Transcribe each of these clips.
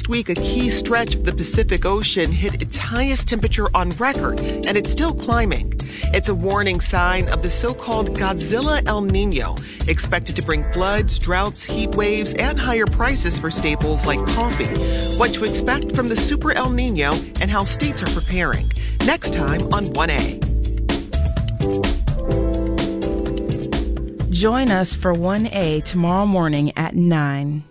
Last week, a key stretch of the Pacific Ocean hit its highest temperature on record, and it's still climbing. It's a warning sign of the so-called Godzilla El Nino, expected to bring floods, droughts, heat waves, and higher prices for staples like coffee. What to expect from the Super El Nino and how states are preparing. Next time on 1A. Join us for 1A tomorrow morning at 9.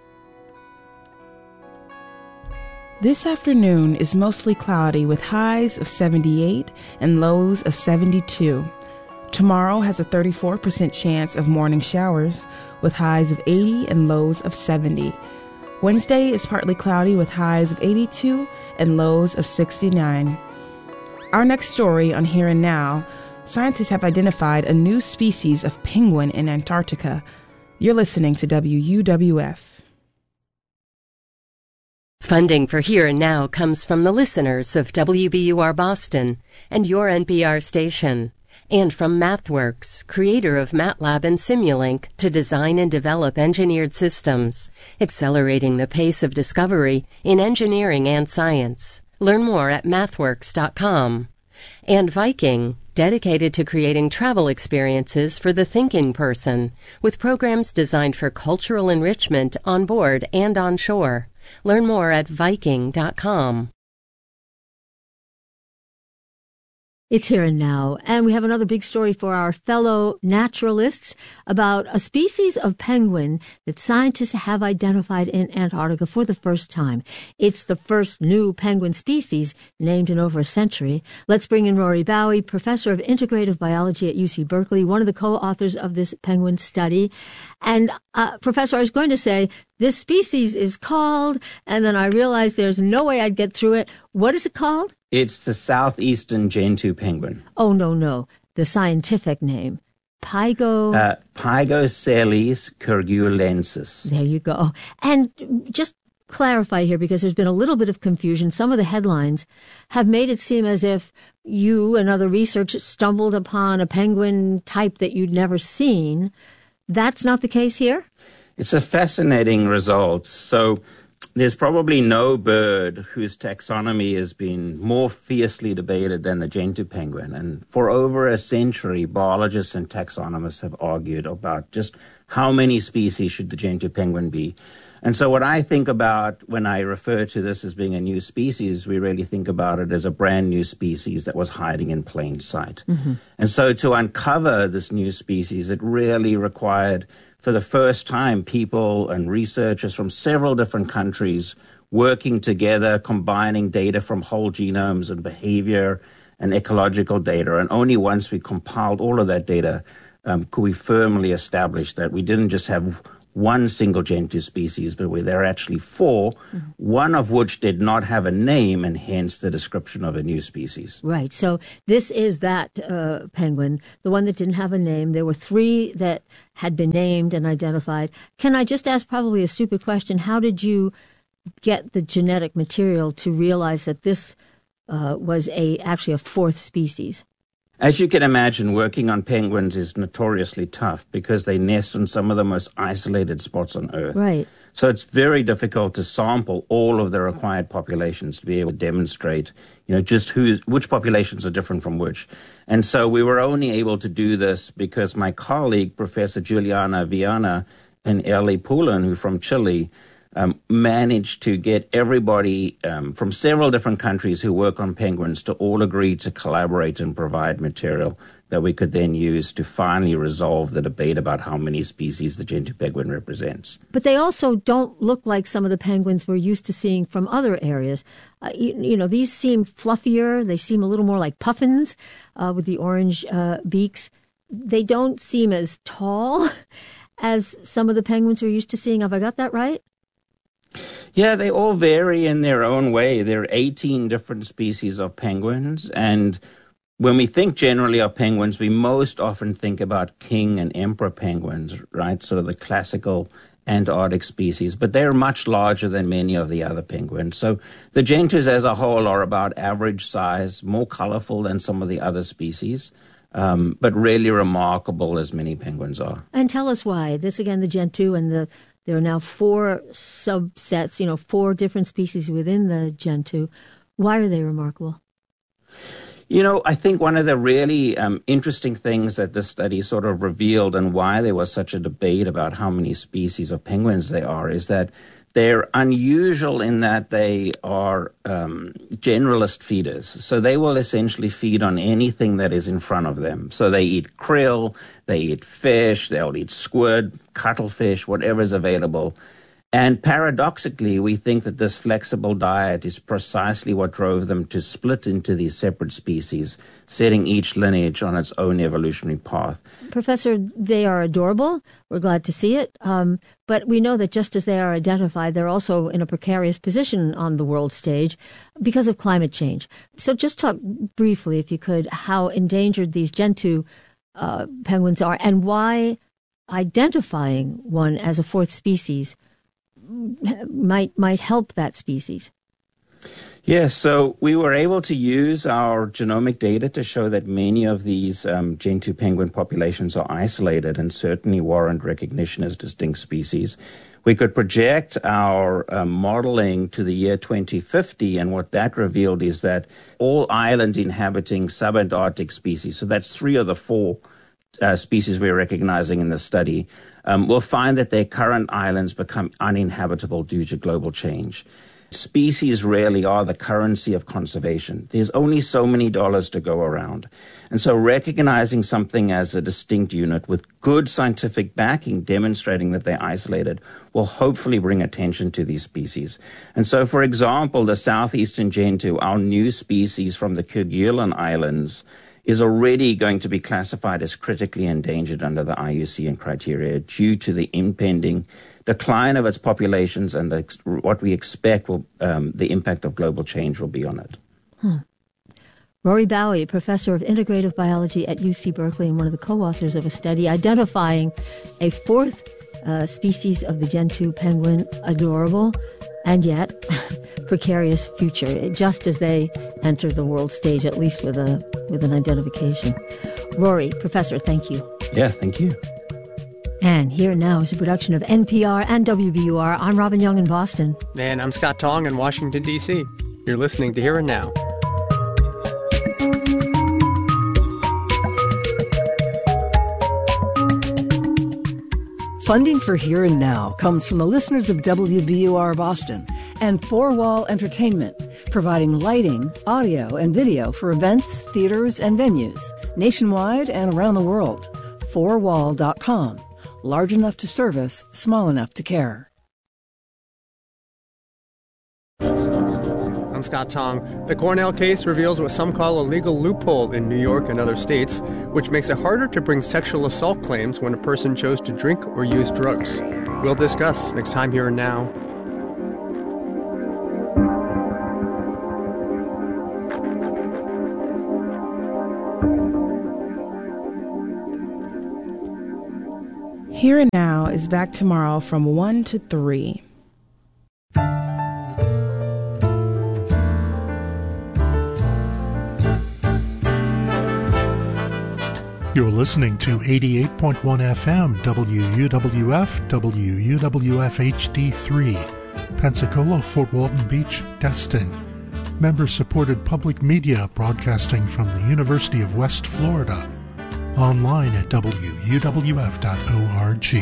This afternoon is mostly cloudy with highs of 78 and lows of 72. Tomorrow has a 34% chance of morning showers with highs of 80 and lows of 70. Wednesday is partly cloudy with highs of 82 and lows of 69. Our next story on Here and Now, scientists have identified a new species of penguin in Antarctica. You're listening to WUWF. Funding for Here and Now comes from the listeners of WBUR Boston and your NPR station, and from MathWorks, creator of MATLAB and Simulink to design and develop engineered systems, accelerating the pace of discovery in engineering and science. Learn more at mathworks.com. And Viking, dedicated to creating travel experiences for the thinking person, with programs designed for cultural enrichment on board and on shore. Learn more at Viking.com. It's Here and Now, and we have another big story for our fellow naturalists about a species of penguin that scientists have identified in Antarctica for the first time. It's the first new penguin species named in over a century. Let's bring in Rory Bowie, professor of integrative biology at UC Berkeley, one of the co-authors of this penguin study. And Professor, I was going to say, this species is called, and then I realized there's no way I'd get through it. What is it called? It's the southeastern gentoo penguin. Oh, no. The scientific name. Pygocelles curgulensis. There you go. And just clarify here, because there's been a little bit of confusion. Some of the headlines have made it seem as if you and other researchers stumbled upon a penguin type that you'd never seen. That's not the case here? It's a fascinating result. So there's probably no bird whose taxonomy has been more fiercely debated than the gentoo penguin. And for over a century, biologists and taxonomists have argued about just how many species should the gentoo penguin be. And so what I think about when I refer to this as being a new species, we really think about it as a brand new species that was hiding in plain sight. Mm-hmm. And so to uncover this new species, it really required, for the first time, people and researchers from several different countries working together, combining data from whole genomes and behavior and ecological data. And only once we compiled all of that data could we firmly establish that we didn't just have one single gentoo species, but where there are actually four, one of which did not have a name, and hence the description of a new species. Right. So this is that penguin, the one that didn't have a name. There were three that had been named and identified. Can I just ask probably a stupid question? How did you get the genetic material to realize that this was actually a fourth species? As you can imagine, working on penguins is notoriously tough because they nest in some of the most isolated spots on Earth. Right. So it's very difficult to sample all of the required populations to be able to demonstrate, just which populations are different from which. And so we were only able to do this because my colleague, Professor Juliana Viana and Ellie Poulin, who from Chile, managed to get everybody from several different countries who work on penguins to all agree to collaborate and provide material that we could then use to finally resolve the debate about how many species the gentoo penguin represents. But they also don't look like some of the penguins we're used to seeing from other areas. These seem fluffier. They seem a little more like puffins with the orange beaks. They don't seem as tall as some of the penguins we're used to seeing. Have I got that right? Yeah, they all vary in their own way. There are 18 different species of penguins, and when we think generally of penguins, we most often think about king and emperor penguins, right? Sort of the classical Antarctic species, but they're much larger than many of the other penguins. So the gentoos as a whole are about average size, more colorful than some of the other species. But really remarkable as many penguins are. And tell us why. This again, the gentoo and the There are now 4 subsets, 4 different species within the gentoo. Why are they remarkable? I think one of the really interesting things that this study sort of revealed, and why there was such a debate about how many species of penguins there are, is that they're unusual in that they are generalist feeders. So they will essentially feed on anything that is in front of them. So they eat krill, they eat fish, they'll eat squid, cuttlefish, whatever is available. And paradoxically, we think that this flexible diet is precisely what drove them to split into these separate species, setting each lineage on its own evolutionary path. Professor, they are adorable. We're glad to see it. But we know that just as they are identified, they're also in a precarious position on the world stage because of climate change. So just talk briefly, if you could, how endangered these gentoo penguins are and why identifying one as a 4th species might help that species. Yes, so we were able to use our genomic data to show that many of these gentoo penguin populations are isolated and certainly warrant recognition as distinct species. We could project our modeling to the year 2050, and what that revealed is that all island-inhabiting subantarctic species, so that's 3 of the 4 species we're recognizing in the study, will find that their current islands become uninhabitable due to global change. Species really are the currency of conservation. There's only so many dollars to go around. And so recognizing something as a distinct unit with good scientific backing demonstrating that they're isolated will hopefully bring attention to these species. And so, for example, the southeastern gentoo, our new species from the Kerguelen Islands, is already going to be classified as critically endangered under the IUCN criteria due to the impending decline of its populations and what we expect will the impact of global change will be on it. Rory Bowie, professor of integrative biology at UC Berkeley and one of the co-authors of a study identifying a 4th species of the gentoo penguin, adorable and yet precarious future, just as they enter the world stage, at least with an identification. Rory, Professor, thank you. Yeah, thank you. And Here Now is a production of NPR and WBUR. I'm Robin Young in Boston. And I'm Scott Tong in Washington, D.C. You're listening to Here and Now. Funding for Here and Now comes from the listeners of WBUR Boston and Four Wall Entertainment, providing lighting, audio, and video for events, theaters, and venues nationwide and around the world. 4wall.com. Large enough to service, small enough to care. I'm Scott Tong. The Cornell case reveals what some call a legal loophole in New York and other states, which makes it harder to bring sexual assault claims when a person chose to drink or use drugs. We'll discuss next time Here and Now. Here and Now is back tomorrow from 1 to 3. You're listening to 88.1 FM WUWF, WUWF HD3, Pensacola, Fort Walton Beach, Destin. Member-supported public media broadcasting from the University of West Florida. Online at wuwf.org.